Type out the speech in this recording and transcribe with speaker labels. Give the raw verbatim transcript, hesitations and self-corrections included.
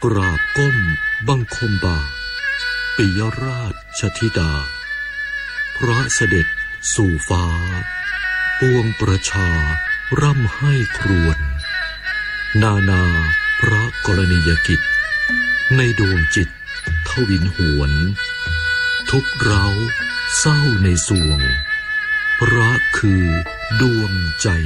Speaker 1: กราบก้มบังคมบาทปิยราชธิดาพระเสด็จสู่ฟ้าปวงประชาร่ำให้ครวญนานาพระกรณียกิจในดวงจิตทวินหวนทุกเร้าเศร้าในสวงพระคือดวงใจ